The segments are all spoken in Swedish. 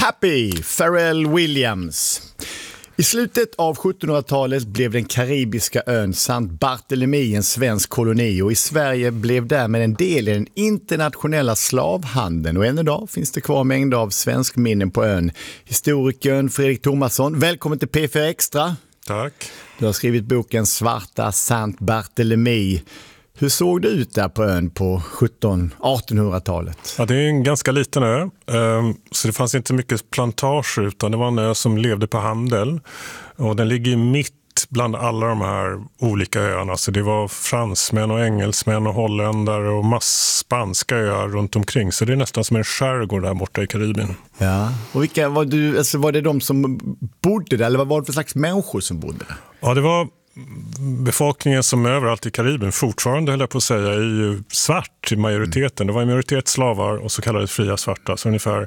Happy, Pharrell Williams. I slutet av 1700-talet blev den karibiska ön Saint Barthélemy en svensk koloni och i Sverige blev därmed en del i den internationella slavhandeln och än idag finns det kvar mängder av svenskminnen på ön. Historikern Fredrik Thomasson, välkommen till P4 Extra. Tack. Du har skrivit boken Svarta Saint Barthélemy. Hur såg det ut där på ön på 1700-1800-talet? Ja, det är en ganska liten ö, så det fanns inte mycket plantager utan det var en ö som levde på handel. Och den ligger mitt bland alla de här olika öarna. Så det var fransmän och engelsmän och holländare och spanska öar runt omkring. Så det är nästan som en skärgård där borta i Karibien. Ja, och vilka var det de som bodde där eller vad var det för slags människor som bodde där? Ja, det var befolkningen som överallt i Karibien fortfarande, höll jag på att säga, är ju svart i majoriteten. Det var en majoritet slavar och så kallade fria svarta. Så ungefär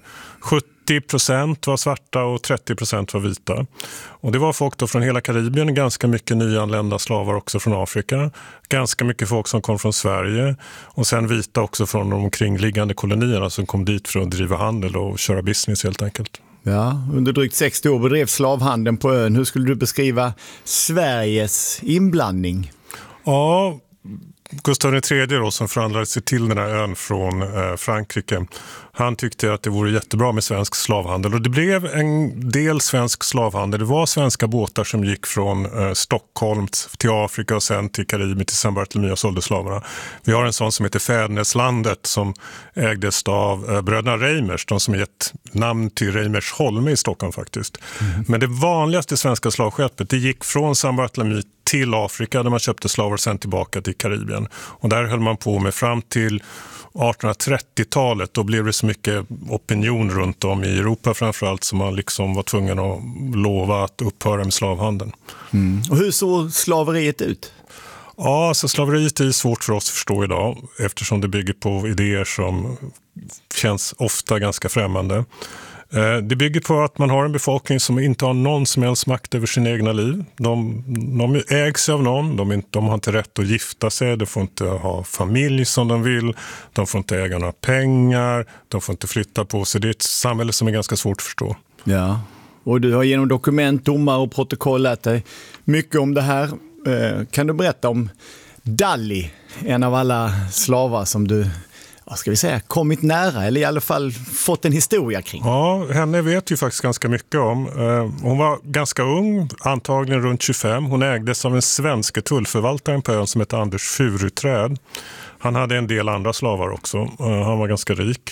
70% var svarta och 30% var vita. Och det var folk då från hela Karibien, ganska mycket nyanlända slavar också från Afrika. Ganska mycket folk som kom från Sverige och sen vita också från de omkringliggande kolonierna som kom dit för att driva handel och köra business helt enkelt. Ja, under drygt 60 år bedrev slavhandeln på ön. Hur skulle du beskriva Sveriges inblandning? Ja, Gustav III då, som förhandlade sig till den här ön från Frankrike. Han tyckte att det vore jättebra med svensk slavhandel och det blev en del svensk slavhandel. Det var svenska båtar som gick från Stockholm till Afrika och sen till Karibien till Saint Barthélemy och sålde slavarna. Vi har en sån som heter Fäderneslandet som ägdes av bröderna Reimers, de som gett namn till Reimersholme i Stockholm faktiskt. Men det vanligaste svenska slavskeppet det gick från Saint Barthélemy till Afrika där man köpte slavar sen tillbaka till Karibien. Och där höll man på med fram till 1830-talet. Då blev det så mycket opinion runt om i Europa framförallt som man liksom var tvungen att lova att upphöra med slavhandeln. Och hur såg slaveriet ut? Ja, så slaveriet är svårt för oss att förstå idag eftersom det bygger på idéer som känns ofta ganska främmande. Det bygger på att man har en befolkning som inte har någon som helst makt över sina egna liv. De ägs av någon, de har inte rätt att gifta sig, de får inte ha familj som de vill, de får inte äga några pengar, de får inte flytta på sig. Det är ett samhälle som är ganska svårt att förstå. Ja, och du har genom dokument, domar och protokoll lärt dig mycket om det här. Kan du berätta om Dali, en av alla slavar som du kommit nära eller i alla fall fått en historia kring? Ja, henne vet ju faktiskt ganska mycket om. Hon var ganska ung, antagligen runt 25. Hon ägdes av en svensk tullförvaltare på ön som heter Anders Furuträd. Han hade en del andra slavar också. Han var ganska rik.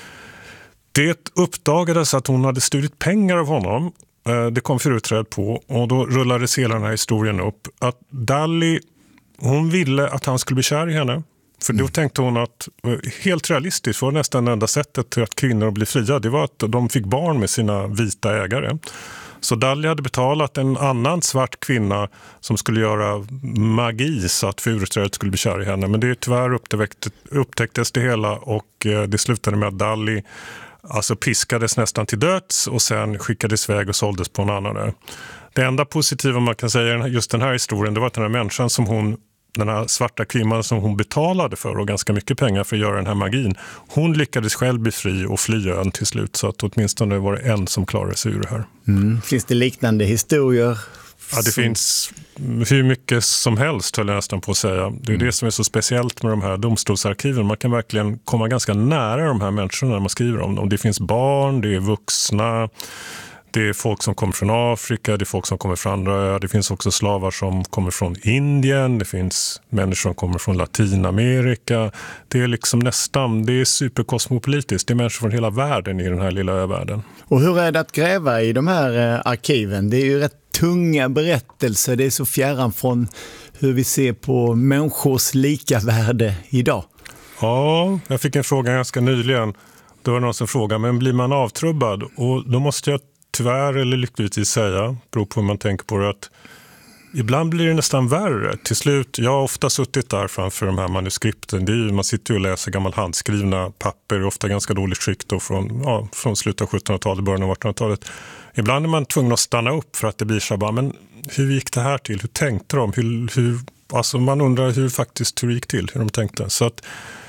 Det uppdagades att hon hade stulit pengar av honom. Det kom Furuträd på och då rullades hela den här historien upp. Att Dali, hon ville att han skulle bli kär i henne. För då tänkte hon att helt realistiskt var nästan det enda sättet till att kvinnor blir fria. Det var att de fick barn med sina vita ägare. Så Dali hade betalat en annan svart kvinna som skulle göra magi så att Furuträd skulle bli kär i henne. Men det tyvärr upptäcktes det hela och det slutade med att Dali piskades nästan till döds och sen skickades iväg och såldes på en annan ö. Det enda positiva man kan säga just den här historien det var att den här människan den här svarta kvinnan som hon betalade för och ganska mycket pengar för att göra den här magin. Hon lyckades själv bli fri och fly ön till slut så att åtminstone var det en som klarade sig ur det här. Finns det liknande historier? Ja, det finns hur mycket som helst höll jag nästan på att säga. Det är det som är så speciellt med de här domstolsarkiven. Man kan verkligen komma ganska nära de här människorna när man skriver om dem. Det finns barn, det är vuxna. Det är folk som kommer från Afrika, det är folk som kommer från andra öar. Det finns också slavar som kommer från Indien. Det finns människor som kommer från Latinamerika. Det är liksom det är superkosmopolitiskt. Det är människor från hela världen i den här lilla övärlden. Och hur är det att gräva i de här arkiven? Det är ju rätt tunga berättelser. Det är så fjärran från hur vi ser på människors lika värde idag. Ja, jag fick en fråga ganska nyligen. Det var någon som frågade, men blir man avtrubbad? Och då måste jag tyvärr eller lyckligtvis säga, beror på hur man tänker på det, att ibland blir det nästan värre. Till slut, jag har ofta suttit där framför de här manuskripten. Det är ju, man sitter ju och läser gammal handskrivna papper, ofta ganska dåligt skick då från slutet av 1700-talet, början av 1800-talet. Ibland är man tvungen att stanna upp för att det blir så bara, men hur gick det här till? Hur tänkte de? Man undrar hur det gick till, hur de tänkte. Så att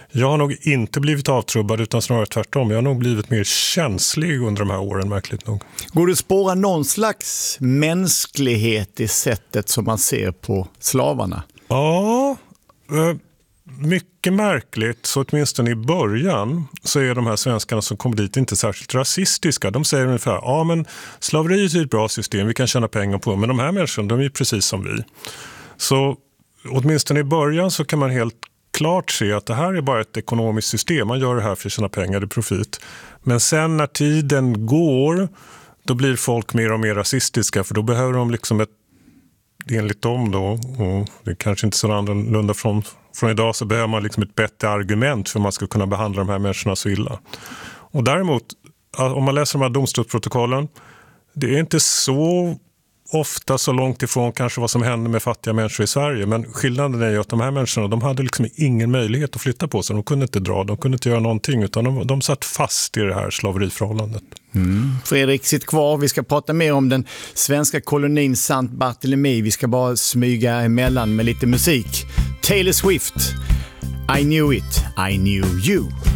Jag har nog inte blivit avtrubbad utan snarare tvärtom. Jag har nog blivit mer känslig under de här åren, märkligt nog. Går det att spåra någon slags mänsklighet i sättet som man ser på slavarna? Ja, mycket märkligt. Så åtminstone i början så är de här svenskarna som kommer dit inte särskilt rasistiska. De säger ungefär, ja men slaveriet är ett bra system, vi kan tjäna pengar på, men de här människorna, de är precis som vi. Så åtminstone i början så kan man helt klart se att det här är bara ett ekonomiskt system. Man gör det här för att tjäna pengar, det är profit. Men sen när tiden går, då blir folk mer och mer rasistiska, för då behöver de liksom enligt dem då, och det är kanske inte så annorlunda från idag, så behöver man liksom ett bättre argument för att man ska kunna behandla de här människorna så illa. Och däremot, om man läser de här domstolsprotokollen, det är inte så ofta så långt ifrån kanske vad som händer med fattiga människor i Sverige. Men skillnaden är ju att de här människorna, de hade liksom ingen möjlighet att flytta på sig. De kunde inte dra, de kunde inte göra någonting, utan de satt fast i det här slaveriförhållandet. Fredrik, sitt kvar. Vi ska prata mer om den svenska kolonin Saint Barthélemy. Vi ska bara smyga emellan med lite musik. Taylor Swift, I knew it, I knew you.